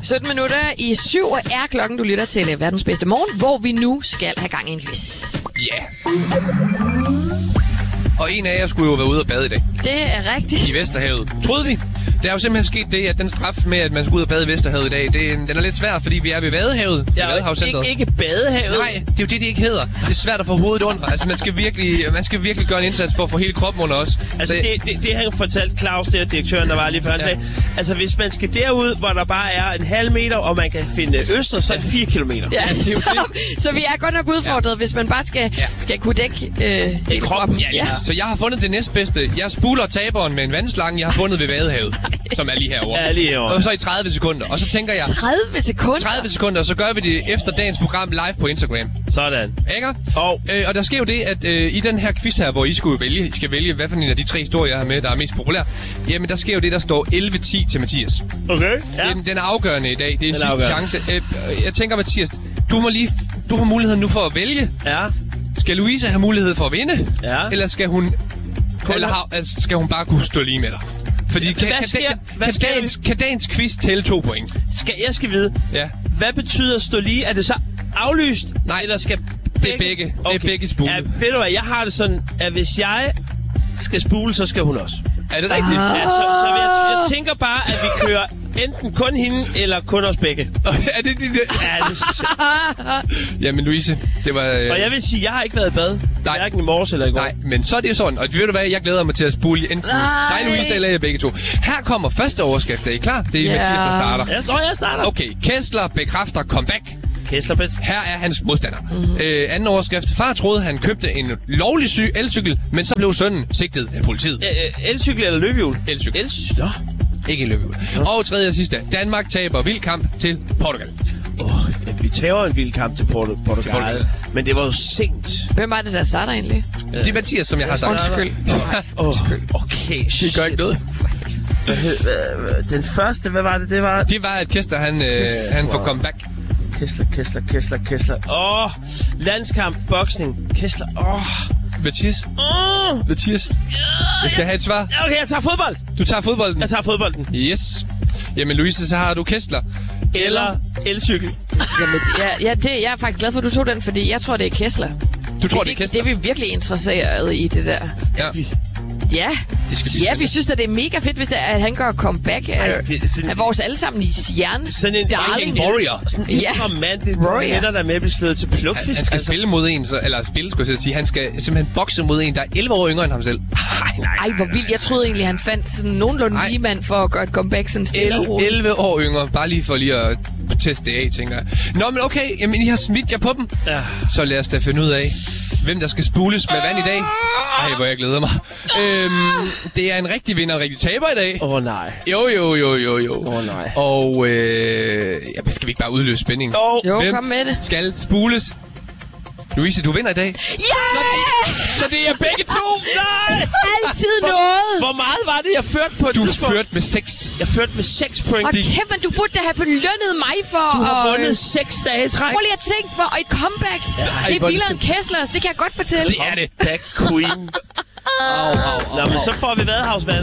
17 minutter i 7 er klokken, du lytter til Verdens Bedste Morgen, hvor vi nu skal have gang i en quiz. Ja. Og en af jer skulle jo være ude og bade i dag. Det er rigtigt. I Vesterhavet. Troede vi. Det er jo simpelthen sket det, at den straf med, at man skal ud og bade i Vesterhavet i dag, den er lidt svær, fordi vi er ved Vadehavet. Ja, ikke Badehavet. Nej, det er jo det ikke hedder. Det er svært at få hovedet under. Altså, man skal virkelig gøre en indsats for at få hele kroppen under os. Altså, det han fortalte Claus, det er direktøren, der var lige før, han sagde, altså, hvis man skal derud, hvor der bare er en halv meter, og man kan finde øster, så er det 4 kilometer. Ja, så vi er godt nok udfordret, hvis man bare skal kunne dække kroppen. Ja. Så jeg har fundet det næstbedste. Jeg spuler taberen med en vandslange, jeg har fundet ved Vadehavet, som er lige herovre. Ja, lige herovre. Og så i 30 sekunder. Og så tænker jeg... 30 sekunder? 30 sekunder, og så gør vi det efter dagens program live på Instagram. Sådan. Ikke? Og der sker jo det, at i den her quiz her, hvor I skal vælge, hvad for en af de 3 historier, jeg har med, der er mest populær. Jamen, der sker jo det, der står 11-10 til Mathias. Okay. Ja. Den er afgørende i dag. Det er sidste chance. Jeg tænker, Mathias, du har muligheden nu for at vælge. Ja. Skal Louise have mulighed for at vinde? Ja. Eller skal hun... skal hun bare kunne stå lige med dig? Fordi kan dagens quiz tælle 2 point? Jeg skal vide. Ja. Hvad betyder stå lige? Er det så aflyst? Nej, eller skal det er begge. Okay. Det er begge spule. Ja, ved du hvad, jeg har det sådan, at hvis jeg skal spule, så skal hun også. Er det rigtigt? Ja, så jeg tænker bare, at vi kører enten kun hende, eller kun os begge. Er det det? Ja, det synes jeg. Jamen, Louise, det var... Og jeg vil sige, jeg har ikke været i bad. Hverken i morges eller i går. Nej, men så er det jo sådan. Og ved du hvad, jeg glæder mig til at spule enten dig, Louise, eller jeg begge to. Her kommer første overskrift. Er I klar? Det er Mathias, der starter. Jeg starter. Okay, Kessler bekræfter comeback. Her er hans modstander. Anden overskrift. Far troede, han købte en lovlig elcykel, men så blev sønnen sigtet af politiet. Elcykel eller løbehjul? Elcykel. Ikke løbehjul. Og tredje og sidste. Danmark taber vild kamp til Portugal. Vi tager en vild kamp til Portugal. Men det var jo sent. Hvem er det, der starter egentlig? Det er Mathias, som jeg har sagt. Undskyld. Okay, det gør ikke noget. Den første, hvad var det? Det var, at Kessler, han får comeback. Kessler. Landskamp, boksning. Kessler. Mathias? Mathias? Jeg skal have et svar. Okay, jeg tager fodbold. Du tager fodbolden? Jeg tager fodbolden. Yes. Jamen, Louise, så har du Kessler. Eller elcykel. Jamen, jeg er faktisk glad for, at du tog den, fordi jeg tror, det er Kessler. Du tror, det er Kessler? Det er vi virkelig interesseret i, det der. Ja. Ja, vi synes, at det er mega fedt, hvis det er, at han gør comeback af vores allesammens hjerne. Sådan en darling. Warrior. Sådan en romantisk warrior, der er med at blive slået til plukfisk. Han skal spille mod en, skulle jeg sige. Han skal simpelthen bokse mod en, der er 11 år yngre end ham selv. Ej, hvor vildt. Jeg troede egentlig, han fandt sådan nogenlunde lige mand for at gøre et comeback sådan stille og roligt. 11 år yngre. Bare lige for at teste det af, tænker jeg. Nå, men okay. Jamen, I har smidt jer på dem. Ja. Så lad os da finde ud af, hvem der skal spules med vand i dag. Ej, hvor jeg glæder mig. Det er en rigtig vinder og en rigtig taber i dag. Nej. Jo. Nej. Og skal vi ikke bare udløse spændingen? Jo, kom med det. Skal spules? Louise, du vinder i dag. Yeah! Så det er begge to. Nej! Altid noget. Hvor meget var det, jeg førte på et tidspunkt? Du førte med 6. Jeg førte med 6 point. Og kæft, du burde da have belønnet mig for... Du har vundet 6 dage i træk. Prøv lige at tænke på, og et comeback. Ja, det er vildere end Kesslers, det kan jeg godt fortælle. Det er det. Back queen. Nå, men så får vi Vadehavsvand.